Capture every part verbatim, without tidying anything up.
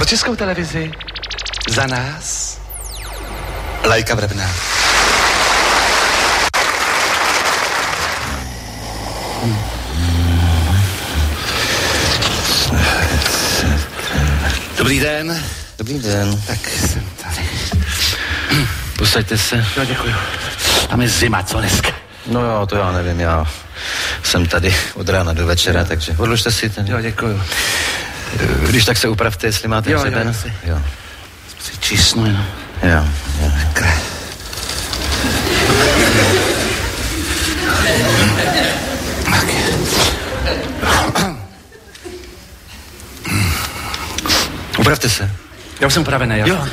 Českou televizi za nás Lajka Vrbná. Dobrý den. Dobrý den. Tak jsem tady. Posaďte se. Jo, děkuju. Tam je zima, co dneska? No jo, to já nevím, já jsem tady od rána do večera, takže odložte si ten. Jo, děkuju. Když tak se upravte, jestli máte jo, hřeben. Jo, jo. Si čísnu jenom. Jo, jo. Krát. Upravte se. Já už jsem upravený, jo? Jo.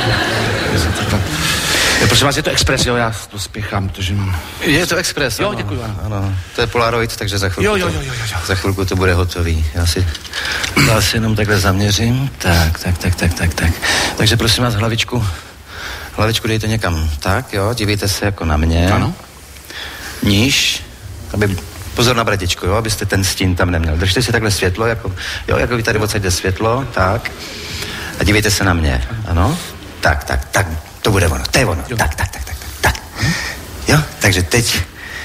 Jo, prosím vás, je to Express, jo, já to spěchám, protože mám... Je to Express, Jo, ano. děkuju, ano. Ano, to je Polaroid, takže za chvilku, Jo, jo, to, jo, jo, jo. za chvilku to bude hotový. Já si, já si jenom takhle zaměřím. Tak, tak, tak, tak, tak, tak. Takže prosím vás, hlavičku, hlavičku dejte někam. Tak, jo, dívejte se jako na mě. Ano. Níž, aby... Pozor na bradičku, jo, abyste ten stín tam neměl. Držte si takhle světlo, jako, jo, jako by tady odsaď jde světlo, tak. A dívejte se na mě, ano. Tak, tak, tak, to bude ono, to je ono. Jo. Tak, tak, tak, tak, tak. Jo, takže teď...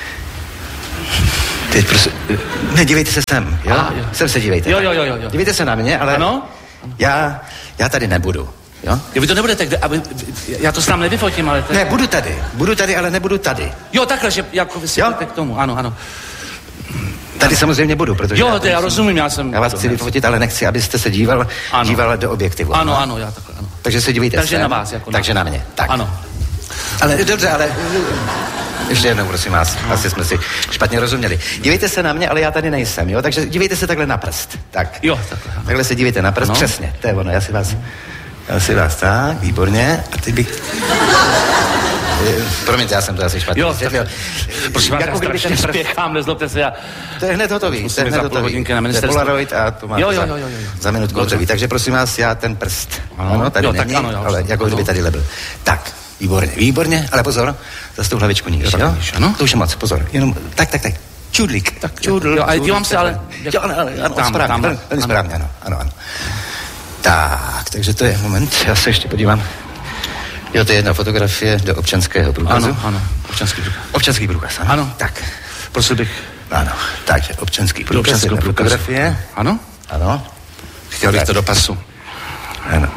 Teď prostě... Ne, dívejte se sem, jo? Aha, jo. Sem se dívejte. Jo, jo, jo, jo. Dívejte se na mě, ale... Ano? Já, já tady nebudu, jo? Jo, vy to nebudete, kde, aby, já to sám nevyfotím, ale... Ne, budu tady, budu tady, ale nebudu tady. Jo, takhle, že jako vy si Jo? k tomu, ano, ano. Tady samozřejmě budu, protože... Jo, to já rozumím, já jsem... Já vás chci vyfotit, ale nechci, abyste se díval, Ano. díval do objektivu. Ano, ano, já takhle, ano. Takže se dívejte Takže sem. na vás, jako na- Takže na mě, tak. Ano. Ale dobře, ale... Ještě jednou, prosím vás, no. Asi jsme si špatně rozuměli. Dívejte se na mě, ale já tady nejsem, jo? Takže dívejte se takhle na prst, tak. Jo, takhle, ano. Takhle se dívejte na prst, Ano. přesně, to je ono, já si vás... Já si vás, tak, výborně. A teď bych... Eh, Promiňte, já jsem to asi špatně Jo, vysvětlil. Prosím vás, já Jako kdyby strašně ten prst... spěchám, nezlobte se, já... To je hned hotový, to Musíme je za hned půl hotový. hodinky na To je ministerstvu. Polaroid a to máte Jo, jo, za, jo, jo, jo. za minutku hotový. Takže prosím vás, já ten prst. Ano. Ano, tady Jo, tak není, ano, já už ale jsem- jako ano. kdyby tady nebyl. Tak, výborně, výborně, ale pozor, zase tu hlavičku níž, Jo, tak jo? níž, ano. To už je moc, pozor, jenom, tak, tak, tak, čudlík. Tak, čudl, Jo, ale čudl, dívám se, ale- takhle. Jo, ano, ano, ano Tam, správně, tam, velmi, velmi ano. správně, ano, ano, ano. Tak, takže to je moment, já se ještě podívám. Jo, to je jedna fotografie do občanského průkazu. Ano, ano, občanský průkaz. Občanský průkaz, ano. Ano. Tak, Prosil bych ano, takže občanský do průkaz, občanského jedna průkazu. fotografie. Ano? Ano. Chtěl bych Tak. to do pasu. Ano.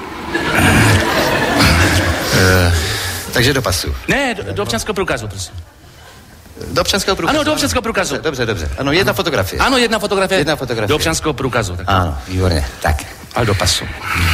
Eh, takže do pasu. Ne, do, do občanského průkazu, prosím. Do občanského průkazu. Ano, do občanského průkazu. Dobře, dobře, dobře. Ano, jedna fotografie. Ano, jedna fotografie. Jedna fotografie. Do občanského průkazu. Tak. Ano, výborně. Tak. Ale do pasu.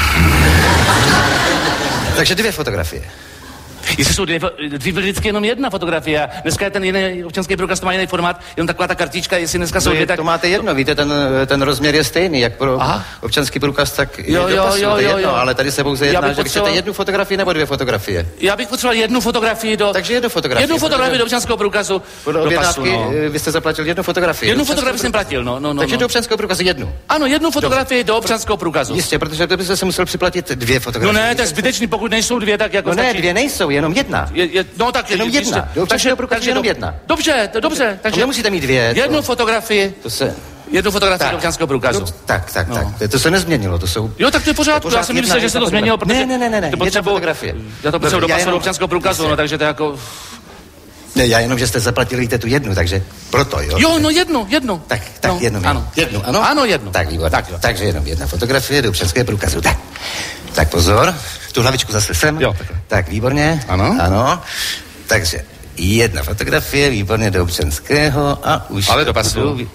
Takže dvě fotografie. Jestli jsou dvě, dvě vždycky jenom jedna fotografie. A dneska je ten jiný občanský průkaz, to má jiný formát, jenom taková ta kartička, jestli dneska jsou To, dvě, je, tak... to máte jedno, víte, ten, ten rozměr je stejný, jak pro Aha. občanský průkaz, tak Jo, je do jo, pasu, jo, to je jo, jedno, jo. ale tady se pouze Já jedná, bych že potřeboval- chcete jednu fotografii nebo dvě fotografie. Já bych potřeboval jednu fotografii do... Takže jednu fotografii. Jednu fotografii protože do občanského průkazu. Podle Do pasu, objednávky no. eh, vy jste zaplatil jednu fotografii. Jednu Do občanského fotografii jsem průkazu. platil, no, no, no. Takže no. do občanského průkazu jednu. Ano, jednu fotografii do občanského průkazu. Jistě, protože to byste se musel připlatit dvě No fotografie. ne, to je zbytečný, pokud nejsou dvě, tak jako No ne, stačí. dvě nejsou, jenom jedna. Je, je, no tak Jenom jistě. jedna. Do občanského průkazu jenom do- jedna. Dobře, to dobře. Takže Nemusíte mít dvě. to- jednu fotografii, To se... jednu fotografii Tak. do občanského průkazu. Dobře, Tak, tak, No. tak. To se nezměnilo, to jsou... Jo, tak to je pořád, pořád já jsem jedna- myslel, že se to jedna změnilo, fotografie. protože... Ne, ne, ne, ne, to jedna potřebuji- fotografie. Já to potřebuji do Dobře, já pasu do jenom- občanského průkazu, Jistě. no, takže to je jako... Ne, já jenom, že jste zaplatili víte, tu jednu, takže proto, jo? Jo, no jednu, jednu. Tak, tak no, jednu, ano. jednu, ano? Ano, jednu. Tak, výborně. Tak, jo. Takže jenom jedna fotografie do občanského průkazu. Tak, tak pozor, tu hlavičku zase sem. Jo, takhle. Tak, výborně. Ano. Ano. Takže jedna fotografie, výborně do občanského a už... Ale do pasu. budou-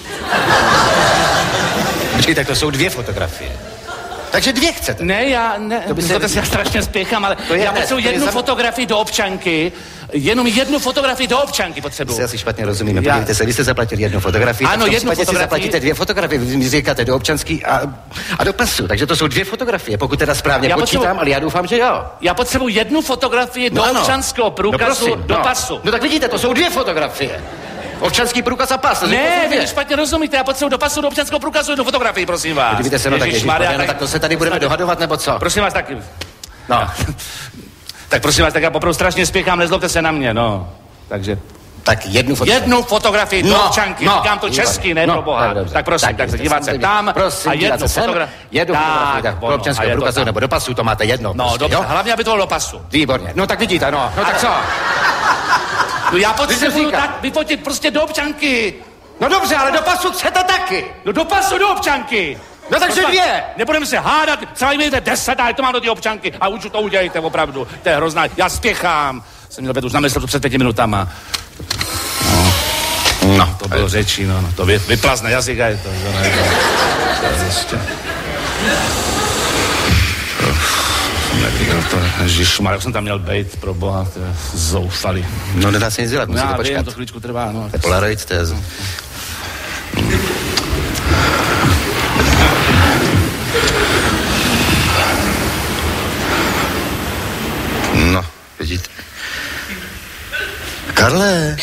Počkej, tak to jsou dvě fotografie. Takže dvě chcete. Ne, já ne, To to by by se- se... já strašně spěchám, ale To je já ne, potřebuji to je jednu za- fotografii do občanky, jenom jednu fotografii do občanky potřebuji. Si asi špatně rozumíme. Já- Podívejte se, vy jste zaplatil jednu fotografii, Ano, tak v tom jednu případě si fotografii. zaplatíte dvě fotografie. Vy mi říkáte do občanský a, a do pasu. Takže to jsou dvě fotografie, pokud teda správně Já počítám, potřebuji- ale já doufám, že jo. Já potřebuji jednu fotografii do ano. občanského průkazu no, prosím, do no. pasu. No tak vidíte, to jsou dvě fotografie. Občanský průkaz a pas. to jsou Ne, dvě. vy špatně rozumíte, já potřebuji do pasu do občanského průkazu jednu fotografii, prosím vás. Podívejte se, no tak Ježišmarja, ježišmarja, no tak to se tady budeme dohadovat, nebo co? Prosím vás, tak... No. Tak prosím vás, tak já poprvé strašně spěchám, nezlobte se na mě, no. Takže... Tak jednu fotografii. Jednu fotografii do občanky. No, Říkám to česky, ne no, pro boha. tak, tak prosím, tak, tak dívat se tam prosím, a jednu fotografii. Jednu fotografii, tak pro občanského průkazu nebo do pasu to máte jedno. No, prostě, dobře, jo? hlavně, aby to bylo do pasu. Výborně, no tak vidíte, no, no tak co? No já potřebuju tak vyfotit prostě do občanky. No dobře, ale do pasu chcete taky. No do pasu do občanky. No takže dvě. Nebudeme se hádat, třeba mějte deset, ale to mám do ty občanky. A už to udělejte opravdu, to je hrozná. Já spěchám. Jsem měl už na mysli to před pěti minutama. No, no to bylo řečí, no, no to vy, vyplazne jazyk a je to. to, ne, to, to ještě. Neviděl to, ježišmar, jak jsem tam měl bejt, pro boha, to je zoufalý. No nedá se nic dělat, musíte Já počkat. vím, to chvíličku trvá, no. To je Polaroid, to je... No, vidíte. Karle,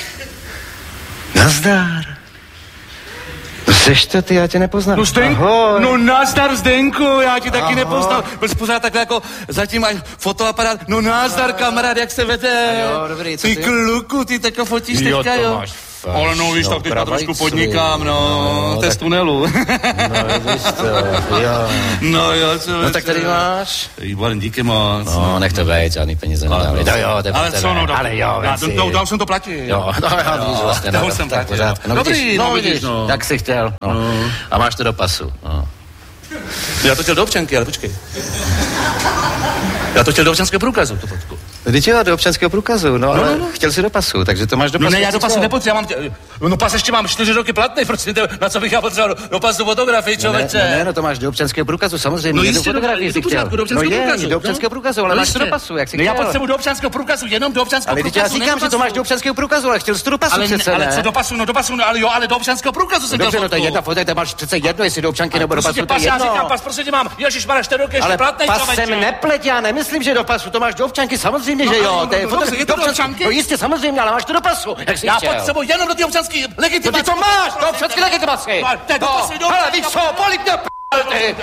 nazdar. No seš to ty, já tě nepoznám. No Zdenku, Ahoj. no nazdar Zdenku, já ti taky Ahoj. nepoznal. Byl jsi pořád takhle jako zatím aj fotoaparát. No nazdar kamarád, jak se vede. Jo, dobrý, co ty? ty? kluku, ty tak fotíš Jo, teďka, to jo. máš fakt, Ale no víš, no, tak teďka pravajci. trošku podnikám, no, No, no to je z tak- tunelu. No, vidíš to, jo. No jo, co No tak tady máš. Výborný, díky moc. No, nech to být, žádný peníze nedám. No, jo, to je Ale pro co, tebe. no, Ale jo, já, vem si. to, to, jsem to platil. Jo, no, já vidíš vlastně, to no, už jsem tak platil. pořád. No, Dobrý, vidíš, no, no, vidíš, vidíš, no. tak jsi chtěl, no. A máš to do pasu, no. Já to chtěl do občanky, ale počkej. Já to chtěl do občanského průkazu, tu fotku. Vždyť jo, do občanského průkazu, no, ale chtěl si do pasu, takže to máš do pasu. No ne, já do co? pasu nepotřebuji, já mám, tě, no pas ještě mám čtyři roky platný, prostě na co bych já potřeboval do pasu fotografii, Ne, člověče. ne, ne, no to máš do občanského průkazu, samozřejmě, No jednu jistě, fotografii je si to chtěl. pořádku, do No občanského je, průkazu, do občanského průkazu, ale No máš to jistě. do pasu, jak si No já chtěl. potřebuji do občanského průkazu, jenom do občanského Ale teď já průkazu. říkám, že to máš do občanského průkazu, ale chtěl jsi to do pasu ale, přece, ale ne? co do pasu, no do pasu, no, ale jo, ale do občanského průkazu jsem Dobře, chtěl no to je fotku. jedna fotka, to máš přece jedno, jestli do občanky nebo do Prostě pasu, to je pas, já říkám, jedno. pas, prostě mám, ježišmarja, čtyři roky ještě Ale platný, pas člověče. jsem neplet, já nemyslím, že do pasu, to máš do občanky, samozřejmě, No, že ale jo. no, To je no, foto- dobře, je to do občanky? No jistě, samozřejmě, ale máš to do pasu, jak jsi Já chtěl. potřebuji jenom do té občanské No legitimace. ty to máš, do občanské legitimace. No, to je do pasu, do- Hele, víš co, polip mě p***l, ty.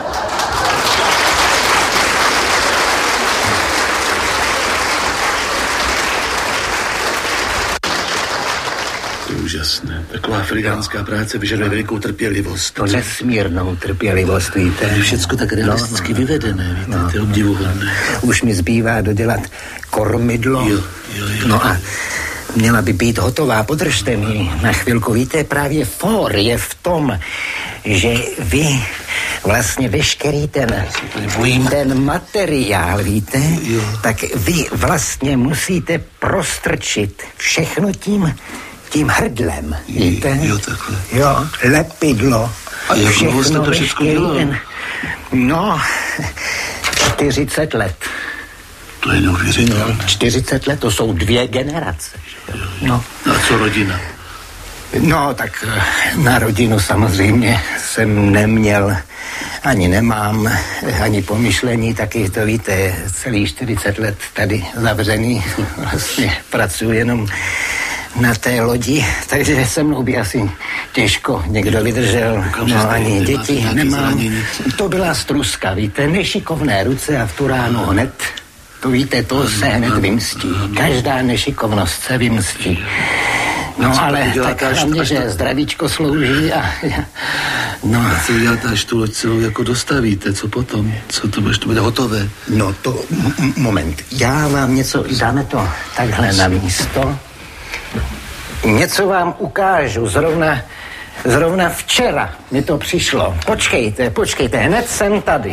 To je úžasné. Taková afrikánská práce vyžaduje velikou trpělivost. To nesmírnou trpělivost, víte. Je všecko tak realisticky No, no. vyvedené, víte, No. to je obdivuhodné. Už mi zbývá dodělat kormidlo. Jo, jo, jo. No a měla by být hotová, podržte mi na chvilku. Víte, právě for je v tom, že vy vlastně veškerý ten, ten materiál, víte, Jo. tak vy vlastně musíte prostrčit všechno tím, tím hrdlem, víte? Jo, takhle. Jo, lepidlo. A jak dlouho jste to všechno veškerý dělal? ten- No, čtyřicet let. To je neuvěřitelné. No, čtyřicet let, to jsou dvě generace. No, A co rodina? no tak eh, na rodinu samozřejmě jsem neměl, ani nemám, eh, ani pomyšlení, taky to víte, celý čtyřicet let tady zavřený, vlastně pracuji jenom na té lodi, takže se mnou by asi těžko někdo vydržel, Koukám, že no jste- ani nemáte děti nějaké nemám. zranění? To byla struska, víte, nešikovné ruce a v tu ránu hned, to víte, to se hned vymstí. Každá nešikovnost se vymstí. No co ale pak uděláte, tak až- hlavně, až že to- zdravíčko slouží a no, A co uděláte, až tu loď celou jako dostavíte? Co potom? Co to bude, to bude hotové? no to, m- m- moment, já vám něco, dáme to takhle na místo. Něco vám ukážu, zrovna, zrovna včera mi to přišlo. Počkejte, počkejte, hned jsem tady.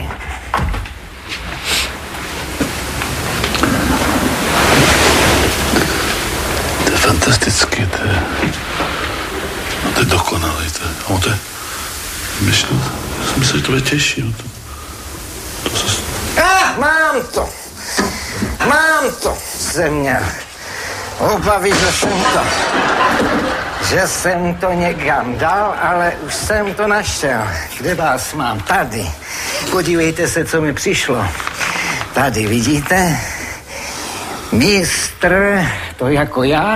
To je fantastické, to je... No to je dokonalé, to je... No to je... Myšlu, já jsem myslel, že to bude těžší. No to, to se... Ah, mám to. Mám to. Jsem měl obavy, že jsem to, že jsem to někam dal, ale už jsem to našel. Kde vás mám? Tady. Podívejte se, co mi přišlo. Tady, vidíte? Mistr, to jako já,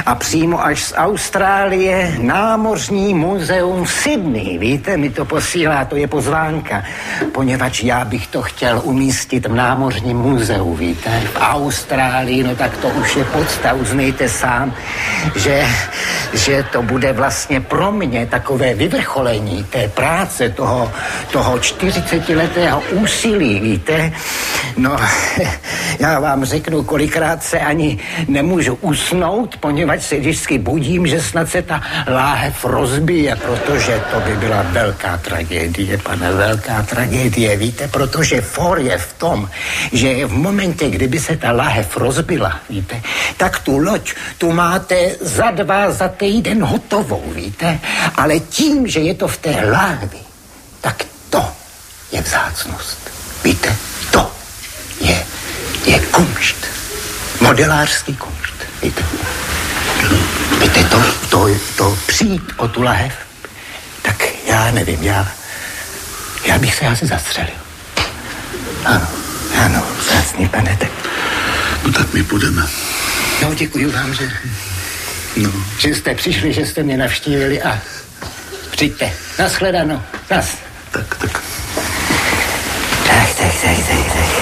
a přímo až z Austrálie námořní muzeum v Sydney. Víte, mi to posílá, to je pozvánka, poněvadž já bych to chtěl umístit v námořním muzeu, víte, v Austrálii, no tak to už je podsta, uznejte sám, že, že to bude vlastně pro mě takové vyvrcholení té práce, toho, toho čtyřicetiletého úsilí, víte. No, já vám řeknu, kolikrát se ani nemůžu usnout, poněvadž se vždycky budím, že snad se ta láhev rozbije, protože to by byla velká tragédie, pane, velká tragédie, víte, protože for je v tom, že v momentě, kdyby se ta láhev rozbila, víte, tak tu loď tu máte za dva, za týden hotovou, víte, ale tím, že je to v té láhvi, tak to je vzácnost, víte, to je, je kunšt, modelářský kunšt, víte. Víte, to, to, to přijít o tu lahev, tak já nevím, já, já bych se asi zastřelil. Ano, ano, vzácný pane, tak. No tak my půjdeme. No, děkuji vám, že, no. že jste přišli, že jste mě navštívili a přijďte. Nashledanou. Nas. Tak, tak. Tak, tak, tak, tak, tak.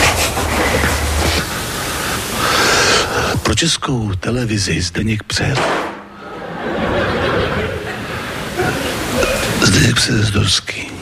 Pro Českou televizi Zdeněk Přer. Zdeněk Přer Zdorský.